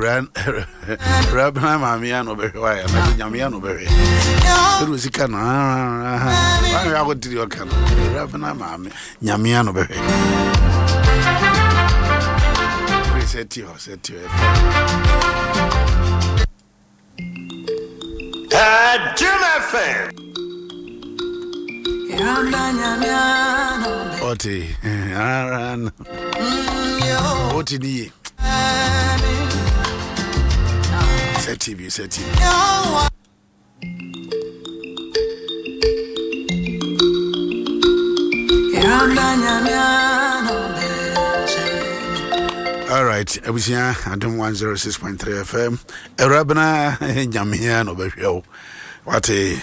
Rabna Mamia no very why, Yamiano very. It was a can. I would do your can. Rabna Mammy, Yamiano very. Said to you. Jim FM. Oti, Aran. Oti ni. Set TV. All right, Abusia, Adam 106.3 FM. Erabna Jamia no Besho. What a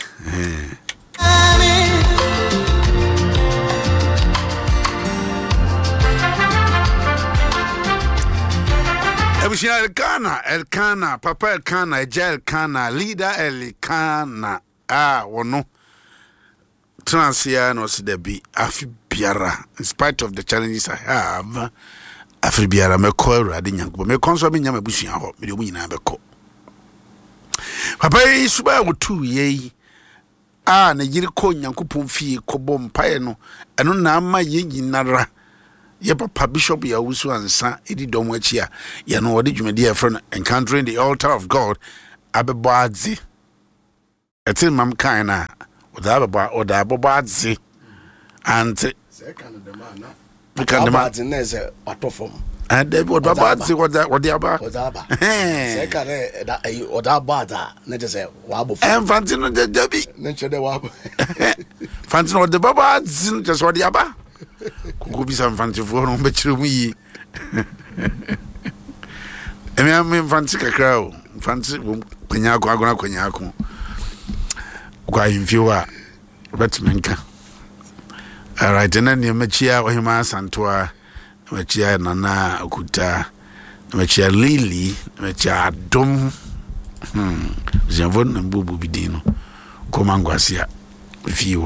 Abusia Elkana, Papa Elkana, Eja Elkana, Leader Elkana. Wono. Transia no Sidebi, Afibiara, in spite of the challenges I have. Afribiara me ko urade nyanko me konso me nyama busua ho me de mu nyina beko papa yi suba wotu ye na yiri ko nyankopon fie ko bom pae no eno na ama ye nyinara ye papa bishop ya wusu ansa edi dom achi a ye no wode dwumade ya friend encountering the altar of God abebo adze etin mam kan na oda abebo adze ante second the man na because the man is a platform. And they would about see what the about. Second, that bad, not just a wabble. And Fantino the Debbie, nature the wabble. Fantino the Baba, just what the Abba could be some fancy for him, but you me. And I mean, Francisca Crow, Fancy Quinaco, quite in fewer, but Minka. All right, and then you mechia or him Santua, mechia Nana Okuta, mechia Lily, mechia Dom, Javon and Bubu Bidino, Comanguasia, few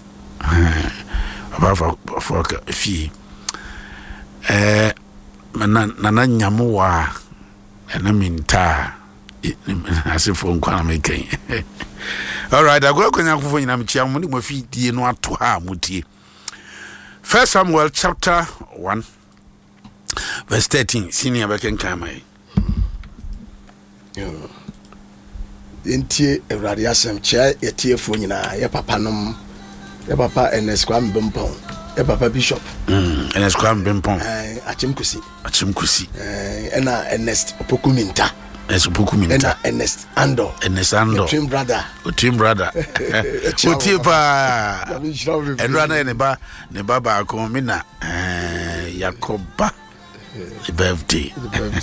above for a fee. Nana Yamua, and I mean tar, as if from Quanamaking. All right, I go to Namchia, money more feet, dear, not to harm muti. 1 Samuel chapter 1 verse 13 senior back in Kamai. Intie Euradi asem chair ye tiefo nyina ye papa nom ye papa eneskwam bempon ye papa bishop eneskwam bempon achimkusi ena Ernest Opokuminta ena Ernest Ando twin brother Otipa Edwana ne baba ko mina Yakoba birthday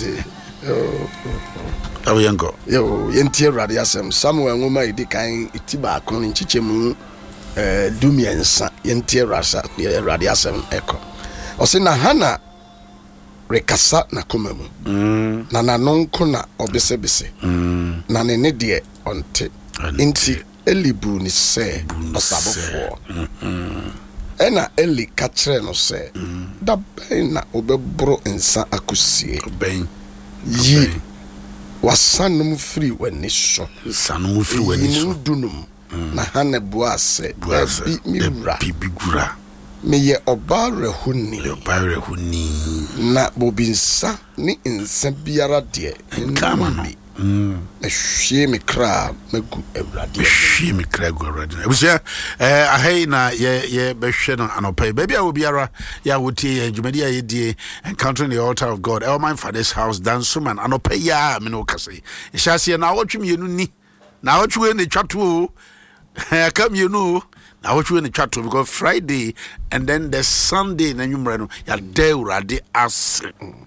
Awiyango yo yentie Euradi asem Samuel ngoma idikan itiba ko nchichemu dumiensa yentie Euradi asem eko osina Hana rekasa na komemu na nanonko na obesebese na ne de onte inti elibu ni se osabofo ena eli katre no se da ben na obebro nsa akusie ben yi wasanum free wani so sanum free wani so dunum na Hana buase bi miwura bigura meye obarehuni na bobinsa ni nsa biara de nkama no ehwie me kra magu Eurade ebusia ahai na ye behwe no anopai baby a obiara ya wotie ye dwumadi a ye die encountering the altar of God my father's house dansuman anopai ya me no kase ehyasie na awotwe mienu ni na awotwe ne twato akam yenu na awotwe ne twato because Friday and then the Sunday na nwumre no ya de Eurade as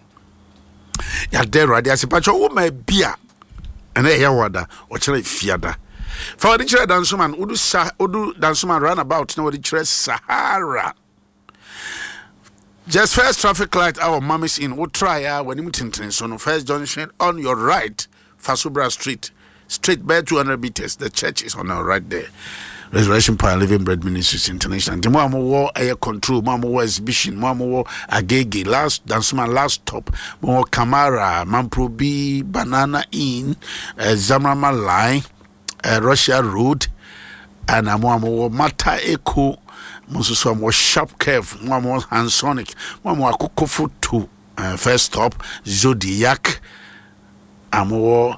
pacho wo ma bia and I hear wada or chere fiada for the chere dansuman udu dansuman run about no the chere Sahara just first traffic light our mom is in what try when you tintin so no first junction on your right Fasubra Street straight by 200 meters. The church is on our right there. Resurrection Power Living Bread Ministries International. The Mama War Air Control, Mama War Exhibition, Mama War Agege, last Dansuma, last stop, Mama Kamara, Mampro B, Banana Inn, Zamrama Line, Russia Road, and Mama War Mata Echo, Mosuso Mama Sharp Curve, Mama Hansonic, Mama Kokofu 2, first stop, Zodiac, Amo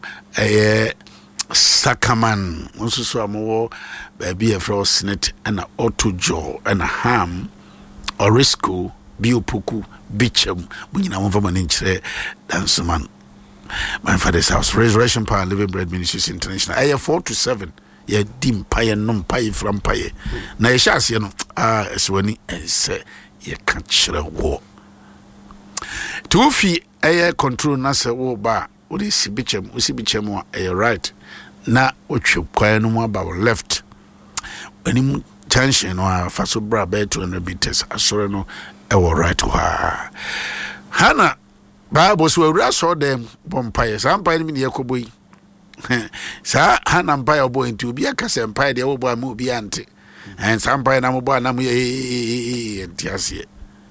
Sakaman, Mosuso Amo. Baby a fro snit and a auto jaw and a ham or risco biopuku beachum when you want from an inch dance man. My father's house, Resurrection Power Living Bread Ministries International. I have 4 to 7. Ye dim pie num pie from pie. Na ye shas ye no as when he say ye can't share war. To fi air control nasa wo ba wo de sibichem a right na ochu kwa no mo about left. When him tension or faso bra be 200 meters asore no e wo right wa hana bible so we saw them bompire sampire mi ne yakoboyi sa hana empire obo nti obi akase empire de obo amu bi ante and sampire na mo bo na mo entiase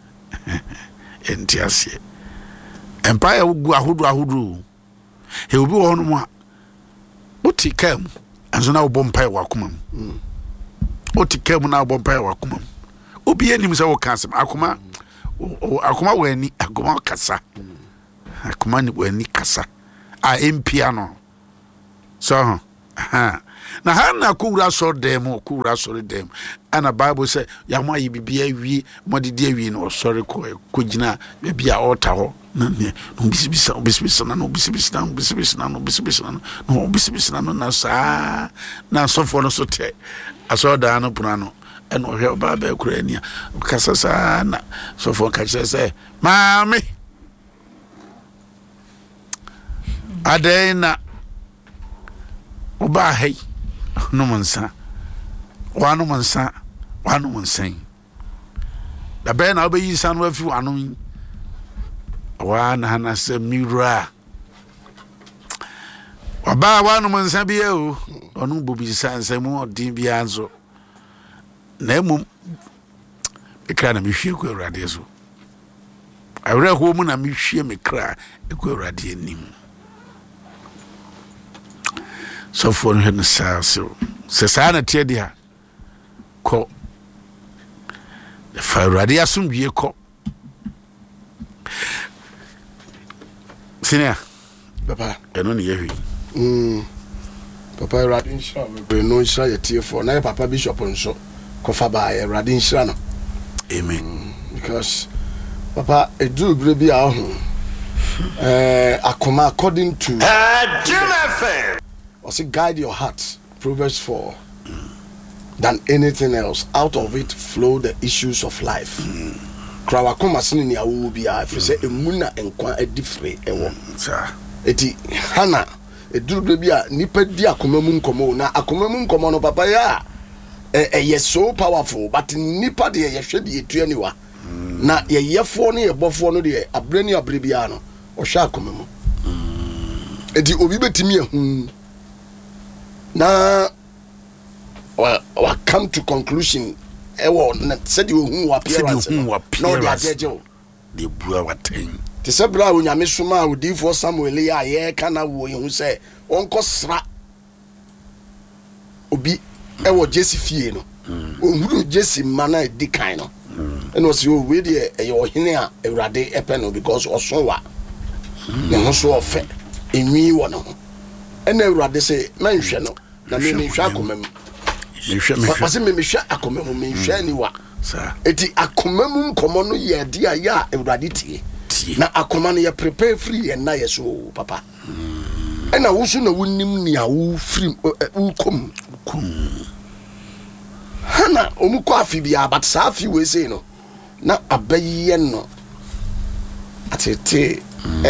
entiase empire gu ahudu he obi wo no mo otikam anzo na bompire wakoma otikam na bompire wakoma obi anim se wo kansem akoma wani akoma kasa akoma ni wani kasa a empiano so na hana kura so dem ana bible say yama yi bibia wi modidi awi no sorry ko gina bibia altar ho na no bisibisa na sa na so for no so te aso da no puno and we have Baba Ukraine, Casasana, so for catches say, Mammy Adena Obahe, no one sa, one woman saying. The Ben I'll be son with you, Annoying one Hannah said, Mira. Oba one woman Sabio, or no booby sans and more Dimbianzo. Nemum ekra na mehwie ko awrade so awre ho mu na mehwie mekra ko awrade anim so for no na so sa na tie dia ko fa awrade asomdwie ko sinia papa eno ne yehwi papa awrade nsha me no nsha yetie for na papa bishop nso kofa ba Radin Shano. Amen. Because papa a do grebi a ho akoma according to Jim was it guide your heart Proverbs 4 than anything else out of it flow the issues of life. Krawa koma sini ni awu bia if say emuna enkwa edifre ewo. Eti hana a do grebi a nipa di akoma mu nkomo na akoma mu nkomo no papa ya yes so powerful but nipa de ye hwe de etua ni wa na ye yefo no ye bofo no de abrani abrebia no o hwa akomemu edi obi betimi ehu na wa come to conclusion ewo said you hu appearance no de ajeje de bua waten te se bra onyame soma odifo Samuel ya ye kana wo ye hu se onko sra obi ewo Jesse fie no ohuru Jesse mana edikan no and was you we dey your hene a Awurade epe no because osonwa na ho so ofe enwi wo no and Awurade say man hwe no na me hwe akomam pase me hwe akomam me hwe ni wa eti akomam nkomo no ye de a ya Awurade tie na akoma no ye prepare free and na ye so papa and wo so na wonim ni a wo free wo kom hana omuko afibia but safi we say no na abaye no atete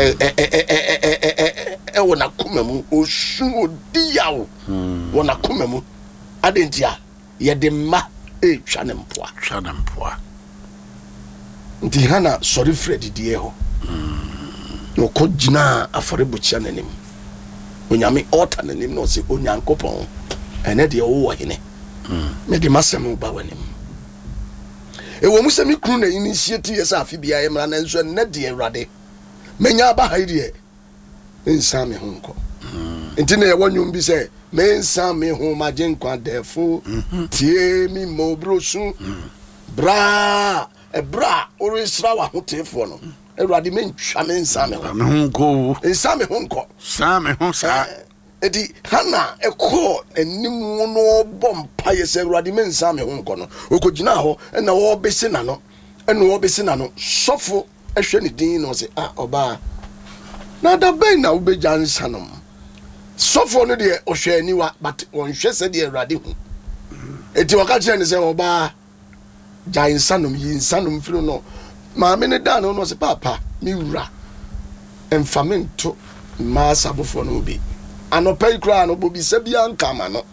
wona komamu osu odiyawo wona komamu adentia ye de ma twa ne mpoa nti hana sorry Fred die ho no ko gina afore buchia nanim onyame altar na nim no se onyankopɔn ene de wo hene me de masem ba wanim ewo mu se me kru na initiate yes afi bia ye mra na nso ne de awurade menya ba ha de nsa me ho nko nti na ye wonwum bi se me nsa me ho magye nkwa defo tie mi mobrosu bra ebra orisra wa hotefo no awurade me ntwa me nsa me ho nko nsa me ho nko sa me ho sa edi Hana ekọ enimu no bompa yese awurade me nsa me ho nko no okogina ho na wo besi na no sofo ehwe ne din no se oba na da ben na ubeja nsa no sofo no de ohwe aniwa but wonhwe se de awurade hu eti waka kire ne se oba ja nsa no yi nsa no mfiri no ma me ne da no se papa mi wura enfamento ma sabofo no bi anopai kura no bobi se bia nkama no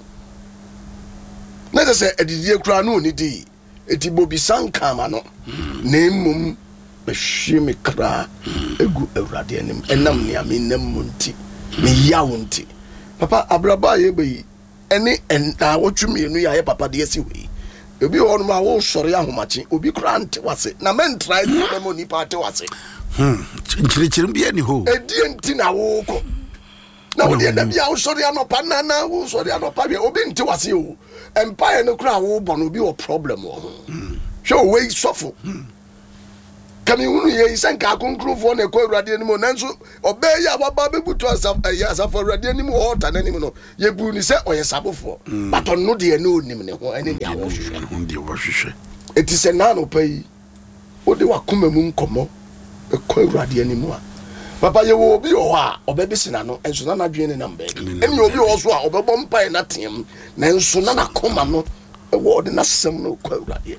na se edidie kura no ni di eti bobi sankama no na mmom behwe me kra egu awurade anim enam ne ame nam munti me yawo nti papa abraba ye be ene enta wotwumi enu ya papa de esi we obi wonu ma wo sori ahomachi obi kura nte wase na men try to mo ni party wase nchirichirim bia ni ho edi nti na wo ko na wo de bia wo sori anopa na wo sori anopa bia obi nte wase o empire no kura wo bo no obi wo problem wo show we suffer kami unu ye isanka akonkrofo na ekọ awurade ni mo nanso obe ya baba bebutu asafo awurade ni mo hota na ni mo no ye bu ni se oye sabofo baton no de na onim ne ho ene dia wo hwehwe eti se na no pai o de wakoma mu nkomo ekọ awurade ni mo a papa ye wo obi o ha obebesi na no enso na nadwene na mba eni obi o so a obebọ mpa na tem na enso na nakoma no e wo de na sem no ekọ awurade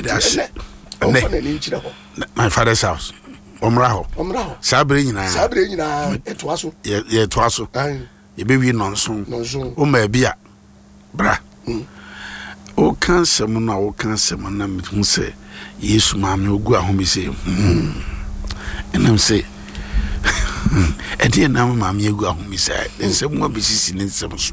my father's house omraho sabre nyina etwaso ye twaso ye be wi nonso o ma bia bra o cancer mo na o cancer mo na me hu se Yesu ma me ogu ahome se enam se edi na ma me ogu ahome se ensem mo bisisi ne nsem so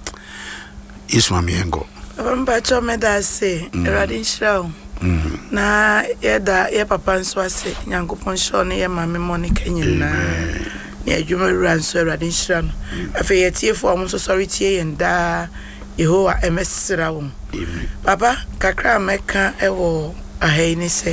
Yesu ma me engo Bamba chome da se erade nshrawo na ye papa nso ase nyankopon sho ne ye mame Monica nyina ne adwuma rura nso erade nshira no afa ye tiefo am so sorry tie yenda Yehowa emesira wo papa kakra meka ewo ahai ni se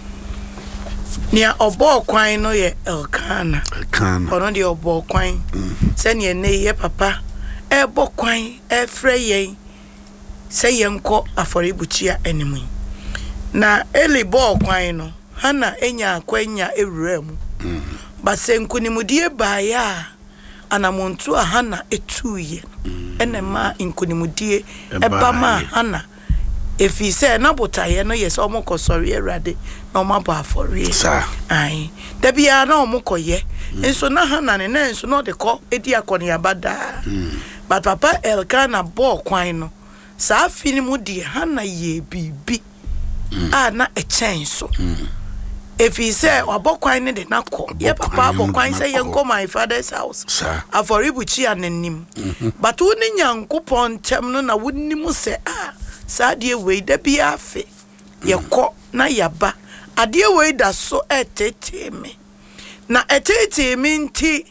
nia obo kwan no ye Elkana ono de obo kwan se ne ne ye papa ebo kwan efre ye se yenko aforibuchia enemu na eli bo kwan no Hana enya akwanya ewura mu ba se nkunimudie baaya anamontu a Hana etuye enema nkunimudie eba ma Hana efi se na botaye no yes omokosori erade na omabo afori ai dabia na omokoye enso na Hana ne na enso no de ko edi akoni abada but papa Elkana bo kwan no sa fini mu di Hana ye bibi na a change so if he say abokwan ne de nakọ ye papa abokwan say ye nko my father's house aforibuchi anenim but woni nyankopon tem no na wonni mu se sa de we da bia afe ye kọ na yaba ade we da so etete me na etete me nti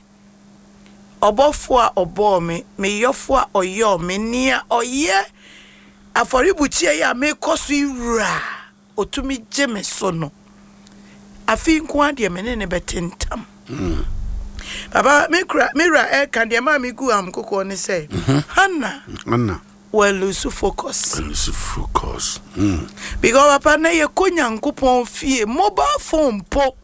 obofo a obo me yofo a oyo me nia oye aforibuchi ya me koso iwura otumi jeme so no afi nko ade me ne betentam baba mira e kan de ma mi gu am kokko ne say Hana well lose focus because papa na ye konyankopon fie mobile phone po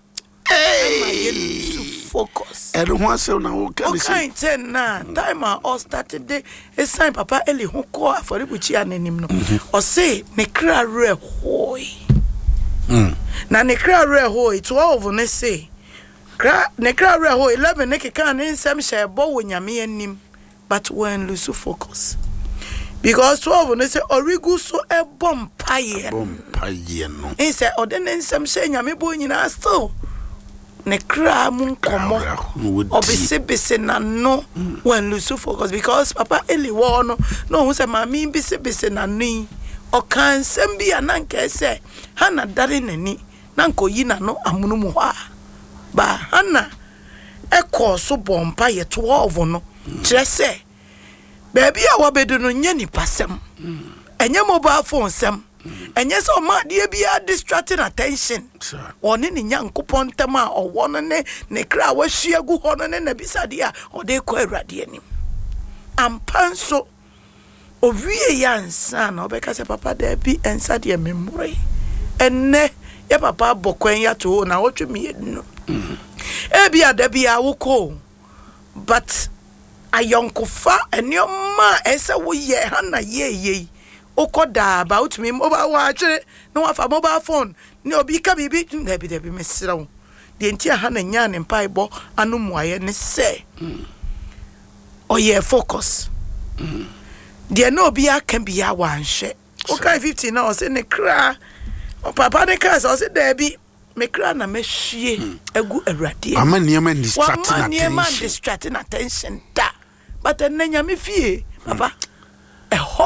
focus everyone say na wo kan say na time all started day e sign papa eli ho ko aforibuchi anenim no o say ne kra re hoi na ne kra re hoi 12 ne say ne kra re hoi 11 ne keka ne nsem she bo wo nyame anim but when lose focus because 12 ne say origu so e bompaye no e say odene nsem she nyame bo nyina still ne kra mu nkomo obese na no when lose focus because papa eli wo no no hu se mami bise na no o kan sem bia na nka se Hana dare nani na nko yi na no amunu mu ha ba Hana ekọ so bompa ye 12 no kire se baby a wabedu no nya ni pasem enye mobile phone sem enye so ma de bia distracting attention one ni nyankopon tem a owo no ne kra wa hia gu ho no ne na bisade a o de ko awrade anim ampanso owie yansa na obeka se papa da bi ensa de memore enne ya papa bokwan ya to na wotwe me no ebia da bia woko but ayonkofa enioma ese wo ye Hana ye okoda about me mobile watch no afa mobile phone ni obi ka bibi debi mesira wo de ntia Hana nya ne mpaibo anomuaye ne se oye focus de no obi aka bia wanhwe okay 15 na o se ne kra o papa ne ka o se debi me kra na mehwie egu awrade ama niema distracting attention da but ennya me fie papa eho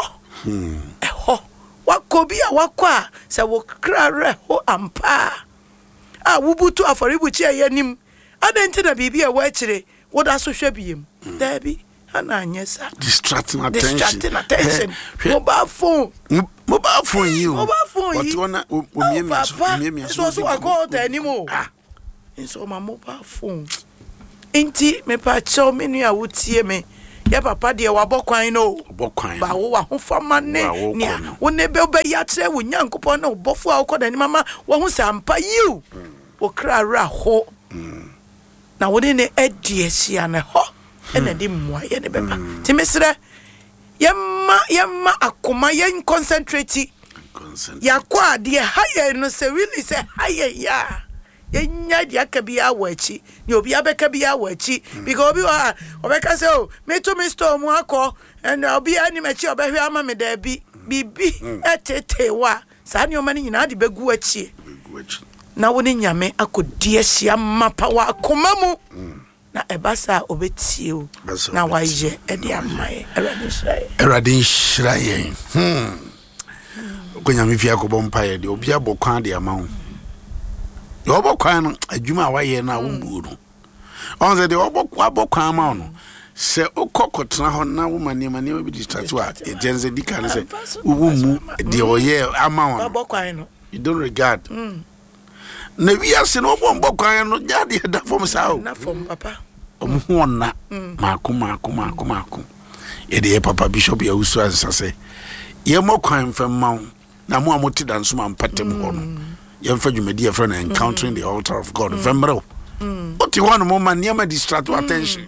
wakobi a wakwa se wo kra reho ampa a wubutu aforibuchi ayanim adenti na bibi a wachire woda so hwabiem dabi Hana anyesa distracting attention mobile phone you what wanna me so I go there anymore so my mobile phone inti me pa cho me nua wotie me ya papa de wabokwan no ba wo ho fama ne nia wo ne be ya kire wo nyankopon na obofo a wo dani mama wo ho sampa you wo kra ho na wo ne adiesia na ho ena di mwa ye ne beba ti mesre yemma akoma yen concentrate yakwa de haye no se really se haye ya yenya dia ka bia wachi ni obi abeka bia wachi because obi wa obeka se o me to me store mu akọ and obi ani mechi obehwe ama me da bi bibi etete wa sa ni o mani nyina de begu achi na woni nyame akodi ahia mapa wa akoma mu na ebasa obetie o na waje e de amaye Erade Shraye Konyame fi akobọ mpaye de obi abokwan de amawo obokwan no adwuma waye na wo mbuuru onze de obokwan amawo no se okokotena ho na wo mane bi distract wa ejenze dikane se wo mu de oye amawo obokwan no you don't regard na wi ase no obokwan no jade da fom sao na fom papa omuhona maku ede papa bishop ya usu ansase ye mokwan femaw na mo amoti danso ma mpatem ho no ye mfa dwumadi ye fra na encountering the altar of God femro oti ho no mo ma niema distract attention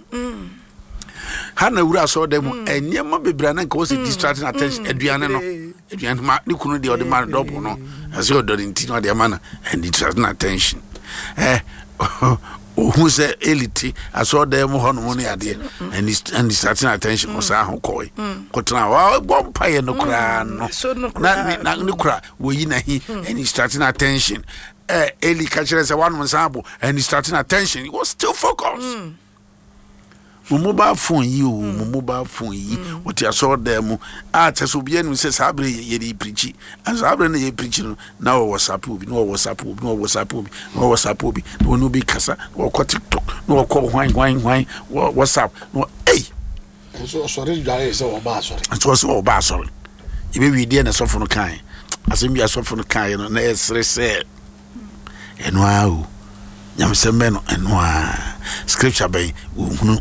Hana wura so dem eniema bebra na nka o se distracting attention aduane ma ni kunu de o de ma double no ase o do nti no de ma na distracting attention who say elite I saw them on money ade and distracting attention was how koi kotna wa bompa no kra no na no kra wo yi na hi and distracting attention eli kachere say one monsabo and distracting attention he was still focused mobile phone yi what you saw them teso bia no say sabre ye preach and sabre na ye preach no na WhatsApp obi no WhatsApp obi no be kasa no TikTok no ko hwan WhatsApp no so sorry jare say oba sorry so oba sorry e be wi dia na sofo no kan asem bia sofo no kan no na esre se enwa o nyam sembe no enwa scripture bay hunu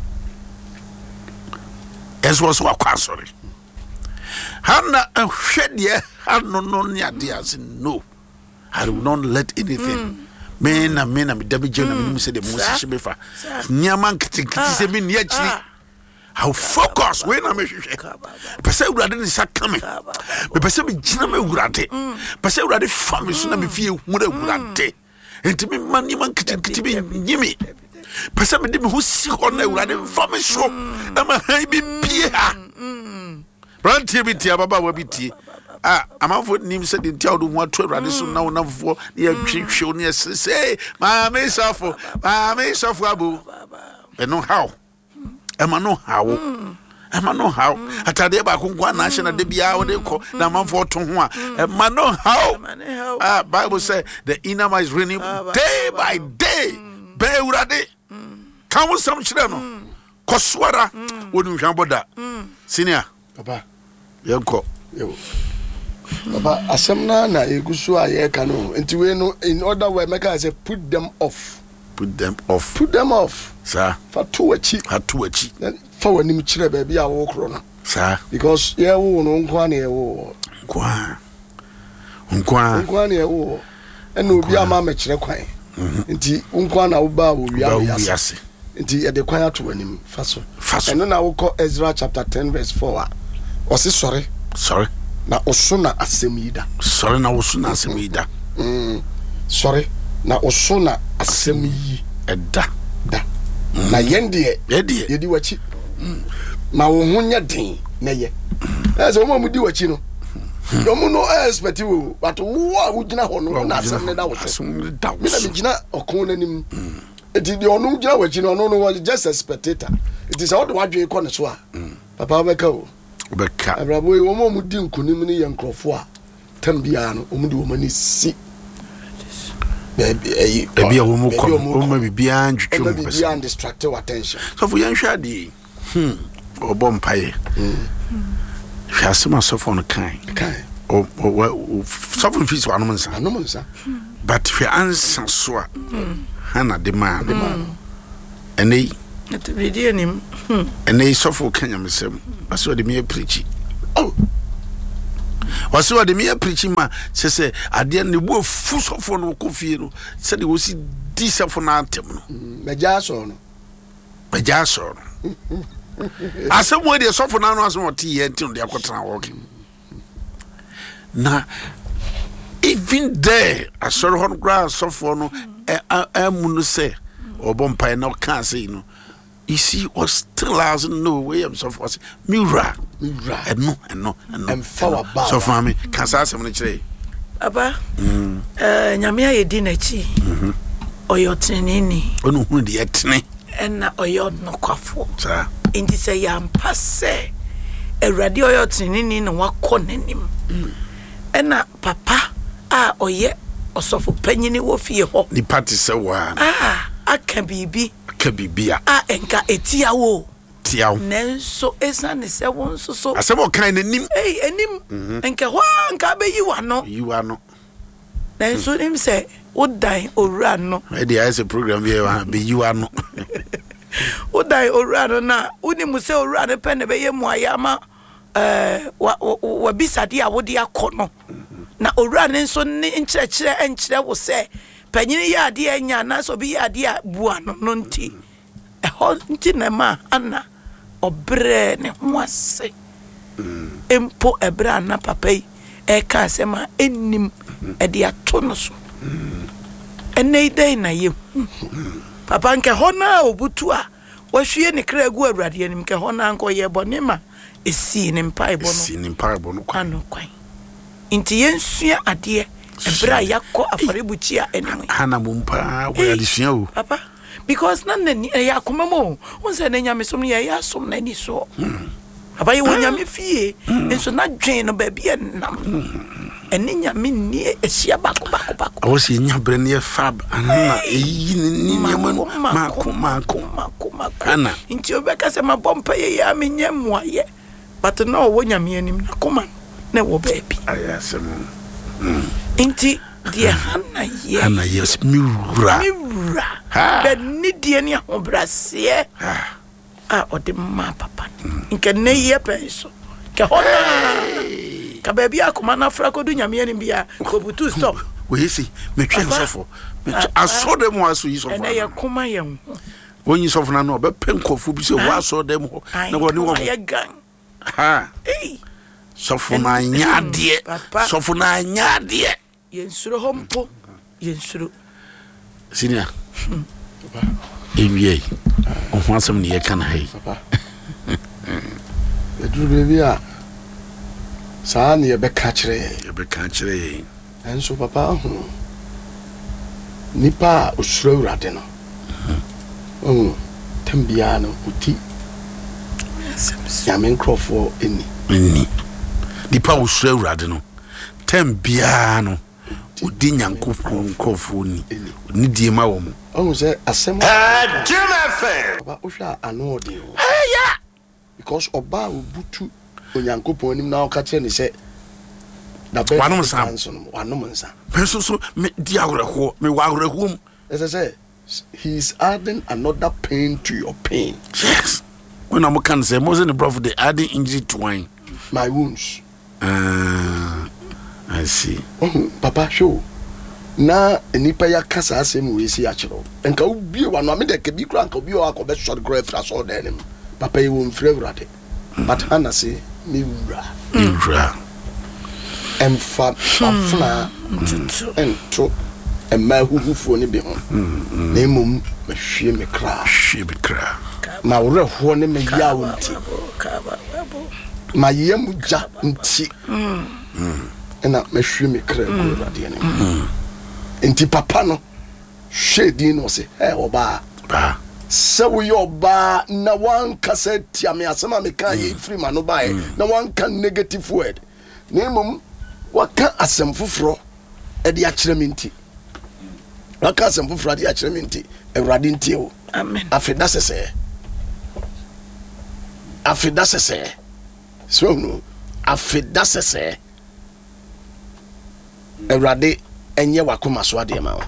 as was sorry. Hana and Shedia had no idea. No, I will not let anything. Men and men, I'm Debbie Jenna, said the Moses Befa. Nyaman Kitty, yet how focus when I'm a Perceive rather than Sack coming. The Perceive Jiname Grante. Perceive rather family soon be few would have grante. And to be money man kitty be Jimmy. Perceive them who see on the rather family show. I'm a high be Pia. Ranty Baba Wabiti. amanfo nim sɛ de ntia do ho ato awurade so na wonamfo ne yɛtwetwe ne yɛsɛ maame sɔfo abo ɛno haw ɛma no haw atade ba ko kwa na na de bia wo de kɔ na amanfo to ho a ɛma no haw Bible say the inner man is renewed day by day be awurade ka wo sam kyerɛ no kɔsoara wonu hwan boda senior papa yɛnkɔ Papa, asemna na egusu aye kanu. Enti we no in other way make I say put them off. Sir. For two achi. For when him chire baby a wo kro no. Sir. Because ye wo no nkwa na ye wo. Nkwa na ye wo. Ena obi ama me chire kwan. Enti nkwa na wo ba wo wiase. Enti ye de kwan ato anim faso. Eno na wo kɔ Ezra chapter 10 verse 4. Osi sorry. Na osuna asemida. Sorry na osuna asemida. Sorry na osuna asemi eda. Na yendie yedi wachi. Ma wo hunya den na ye. Ese wo mu di wachi no. Domu no expect wo, but wo a wo gina ho no na asem ne da wo so. Me na me gina okon nanim. Eti de onu gina wachi no no was just a spectator. It is all the wadwe ko ne so a. Papa beka o. Beka abrabo yi wo mu di nkunim ne ye nkrofo a tambia no wo mu di wo mani si baby a wo mu ko wo ma bibia ntwetwe mu bibia and distracted attention so fu yan hwa de obo mpaye hwasema so no kan o so fu fisi wa no nsa but hwe ansa so a hana de ma ene it video nim ene so fu kanya mesem aso de me preach waso de me preach ma se ade ne bu fu so fu no ko fie no se de wo si di se fu na atem no meja so no asem wo de so fu na no aso ti ye ntin de akotana work na even there asoro hon gra so fu no amunu se obompai na kan say no you see was still hasn't no way himself was mirror no and follow back so for me can say something chire aba nyame ayedi na chi oyo trenini onu hu de etene na oyo nokwafo sa enti say yampa se awrade oyo trenini na wakọ nanim na papa a oye osofo panyini wo fie ho ni party se wa aka bibia enka etiawo nenso esane se won so asemo kan nanim enim enka ho anka be yiwa no nenso nim se odan owura no e dey as a program be yiwa no odan owura no na unim se owura no pe ne be yemu ayama wa bisade a wodi akono na owura nenso ne nkyerɛkyerɛ wo se panyini ya ade anya na so bi ya ade bua no nti ho nti na ma ana obre ne ho ase empo ebra na papa yi e ka asema ennim e de ato no so ene idai na ye papa nke ho na obutu a wahwie ne kra gu awrade anim nke ho na nko ye bone ma esi ne mpai bono kwano kwan nti yensua ade ebra yakọ afaribuchi a enemu hana mumpa we adisua o papa because nan na yakomamo wonse na nyame som ne ya som na ni so papa ye wonyame fie enso na dwen no ba bia nam eni nyame ni ehia bako o se nya bre ne fab anana eyi ni nyama mako ana nti obeka se mabompa ye ya menye moaye but no wo nyame anim na koma na wo ba bi ayasem inti dia hana yes mirror but ni dia ni ahobrase ode ma papa nke ne ye penso ke hona ka baby akoma na fra kodu nyame ani bia ko butu stop we see me twen sofo aso dem aso yi sofo na ye koma ye wonyi sofo na no be penkofu bi se wa aso dem ho na go ni wo sofo na nyade yensuro hompo yensuro senior ewie o hwasem ne ye kana hai eduru baby a saa ne yɛbɛka kyerɛ ɛnso papa ho nipa a osuro awurade no tambia no uti nyame nkrɔfoɔ ɛni nipa a osuro awurade no tambia no udi nyankopɔn nkrɔfoɔ ni die ma wɔ mu ɔhu sɛ asɛm Papa wohwɛ ano ɔde o because ɔba a obutu onyankopɔn anim na ɔka kyerɛ ne sɛ wanom nsa pɛso so me di awerɛhoɔ me wɔ awerɛhoɔ mu ɛsɛ sɛ he is adding another pain to your pain. Yes, when I'm can say most in the prophet they adding injury to wine my wounds. I see. Papa show na nipa ya kasa asem we si akyerɛ nka obie wa no ame de ka bi kura nka obi wa akɔ bɛ short graph fra so dan nim papa yi won frɛ wurade but Hannah say me wura emfa afna ento emma huhufuo ne bi ho na emom mahwie me kra na wore ho ne me ya wonti ma yem ja nti na mahwie me kra ko wurade ne enti papa no hwedi no se oba ba se wo yoba na wan kasa tia me asema me kan ye free ma no bae na wan kan negative word na emom waka asem foforo e de akyerɛ me nti waka asem foforo de akyerɛ me nti Awurade nti o amen afeda sese so no afeda sese Awurade enye wakoma so ade ma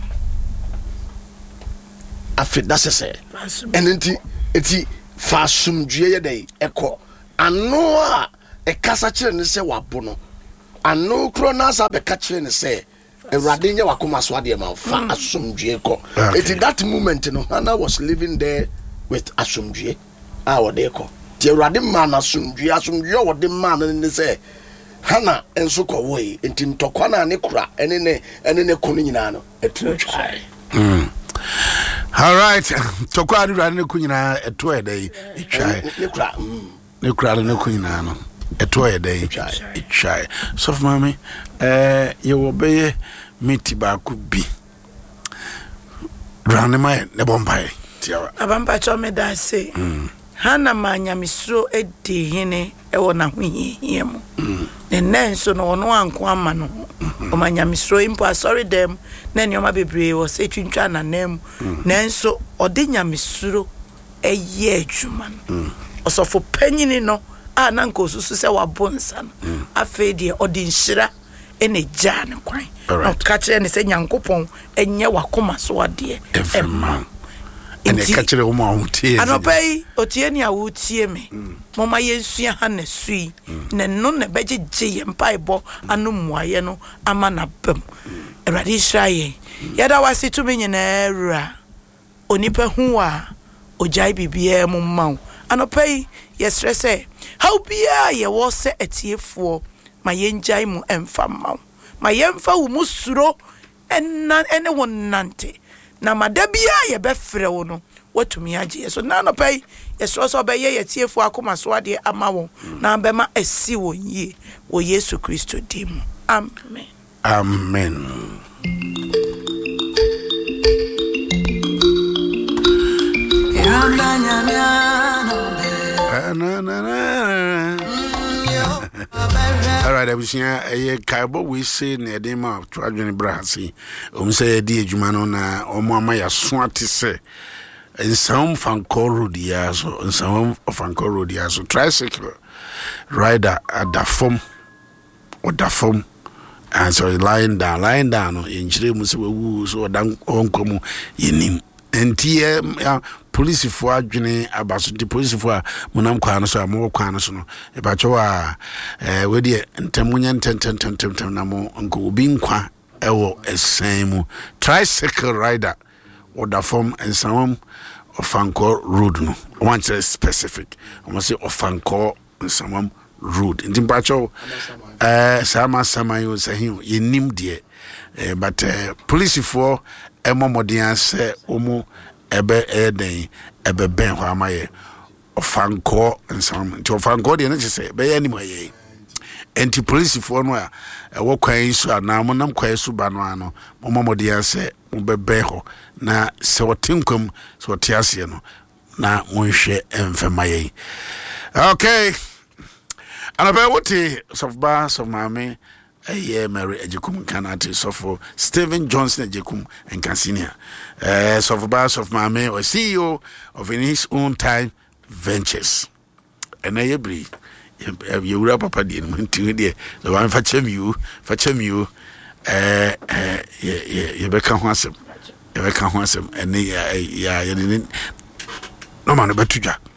afeda sese enenti eti fa asomdue ye dai ekɔ ano a ekasa kyerɛ ne sɛ wabo no ano kro na sa be ka kyerɛ ne sɛ Awurade nye wakoma so ade ma fa asomdue kɔ eti that moment no Hannah was living there with asomdue a wode kɔ ti Awurade ma na asomdue wode ma na ne sɛ Hannah enso kɔ wo yi enti ntɔkwa na ne kura ene ne kono nyina no etu twai all right tɔkwa ade Awurade ne ko nyina etu ɛdai twai ne kura ne ko nyina no eto ɛdai twai so for mama ye wo beye meti ba ku bi Awurade ma ne bombae tiawa abamba chome da se Hannah ma nyamesuro edi hene ewo na hwehie mu ne nenso no ono anko ama no o ma nyamesuro impo asori dem na nneoma bebree wo se twintwa na nam nenso ode nyamesuro eye adwuma no osofo panyini no a na nko susu se wabonsa no afa de ode nhyira ene gya ne kwan no ka kire ne se nyankopon enye wakoma so ade efema ene ka kire wo ma hotie anopai otie ni awotie me moma yensua Hannah sui ne no ne begegye ye mpaibo anu muaye no ama na bam Awurade Israel yada wase to me nyina awura onipa hu a ojai bibia mu maw anopai yesrese how bia ye wo se atiefo ma yenjai mu emfa maw ma yemfa wo musuro ene wonante na madabia ye befre wo no watumi agye so na no pai yeso so be ye tiefo akoma so ade ama wo na bema asi wo yie wo Yesu Kristo dim amen amen all right abusia kaibo we say na de ma to adwene brahasi say de adwuma no na omo ama ya so ate se nsam fanko road ya so nsam fanko road ya so tricycle rider adafom odafom and so lying down no enchire mu se wu so odan onkomu yenim entie police for adwene abaso di police for munam kwa no so amwo kwa no so no e ba chewa we de ntamunya ntentem na mo nko obi nkwa ewo esen mu tricycle rider odafom ensawam Ofanko road no one specific I must say Ofanko ensawam road ntim ba chewa sama yo sahin yenim de but police for emomodian se omo ebe eden ebe ben ho amaye Ofanko nsam nti Ofanko de na che se be ya ni maye anti police for no a wo kwan so na mo nam kwan so ba no ano mo momode ya se mo bebe ho na se wotinkwam se wotiase no na monhwe emfemaye. Okay, anaba wote sofba so mame Mary Ejekum Kanati so Stephen Johnson Ejekum and Cassinia sofba of mame or CEO of In His Own Time Ventures. And I agree. You wrap up at the end to the one for you, you become handsome. You become handsome, and you didn't no man but to Jack.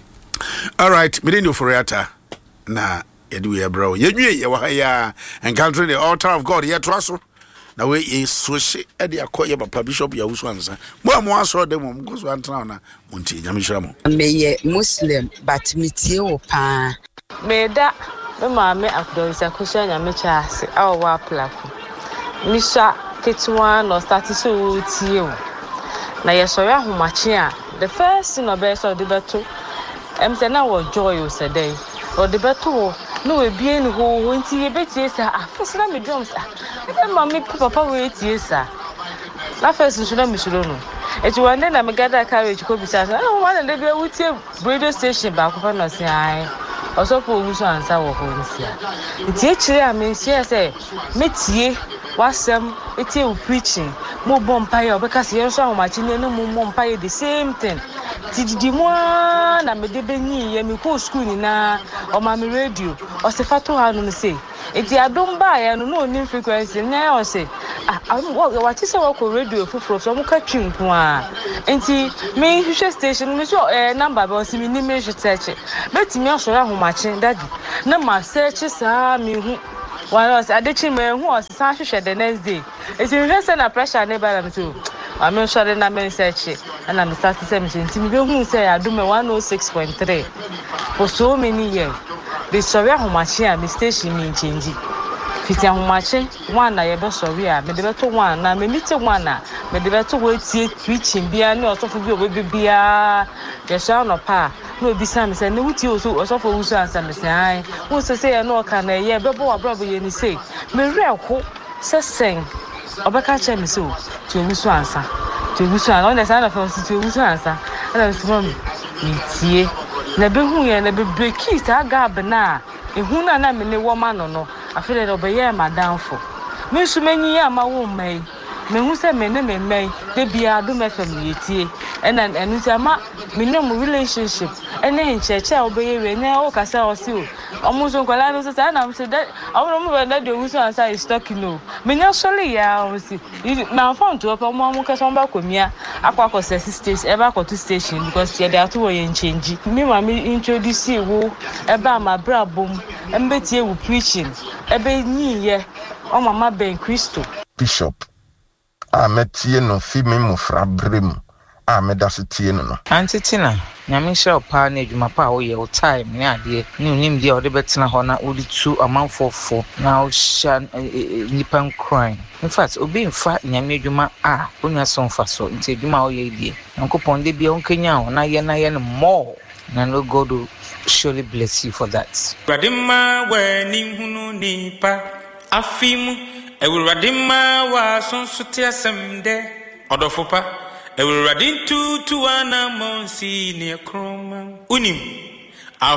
All right, Medino Foriata. Na Edu bro. You encountering the altar of God here to us. Now we is switch at the acquire by Bishop Yawuswansa. More saw them goes one town. Munti Yamishamo. May Muslim, but Mitio Pa. May that the mamma of those a cushion and mechas, our war platform. Misha Kitwan or started so with you. Now, yes, so machia. The first in the best of the battle. Now was joyous a day. Or the battle. No, a being who went to your bed, yes, sir. First, let me drums. Mammy, Papa, wait, yes, sir. That first, should let me should know. It's one day I'm a gather carriage, could be said. I don't want to live with your radio station back of us. I also for who's answer or who's here. It's actually, I mean, say, meet ye, was some, it's you preaching. More bompire because you're so much in no more bompire, the same thing. Did you want a medebeni, and me post school na or mammy radio or Sefato Hanon say? If you don't buy and no new frequency, now say, I'm what is our radio for some catching one. And see, me, station, Miss your number, but see me, measure search it. But me also how much daddy. No, my searches are me who. One was a ditching man who was sash the next day. It's in less than a pressure neighbor too. I'm not sure that I'm search it, and I'm starting 17. Who say I do me 106.3 for so many years. The sorry how much here, the station mean changing. Fitting how much one I ever sorry, I made the better one, I may meet one, made the better wait, preaching, be a not of you, baby, be a sound of pa. No, be some say, no, you so also for who's answer, say, who's to say, no, can I, yeah, brother, and say, me real hope, says sing. Obakacha me so to wusu ansa on the side of us to wusu ansa and I was from me na be hu ye na be breaki sa gab na ehu na me ne woman no afele de obeye madam for me su mani ya ma wo mai me hu se me ne me mai de bia do me fam yetie and nti ama me no relationship ene ncheche obeye we na o kasa o si o omuso kwala no say na am say that awon mo be de wusu ansa is talking no me nya sole ya o si na phone to opa mo kasa mba komia akwa stage ebe akwa station because ye dey ato wo ye change me ma me introduce wo ebe amabra bom embetie wo preaching ebe nyi ye o mama Ben Christo Bishop ametie no fi me mufra brem amedasetie no antitina nyame hye pa na adwuma pa wo ye wo time ne ade ne unim dia wo de betena ho na wo tu amanfofo na wo sha nipan crime. In fact obi mfa nyame adwuma onwa so mfa so nti adwuma wo ye die nkopon de bia onkenya ho na ye no more na no God will surely bless you for that. Radima weni hunu nipa afimu ewuradima wa sonso tiasemde odofopa ewuradin tu ana monsi ne kroma unim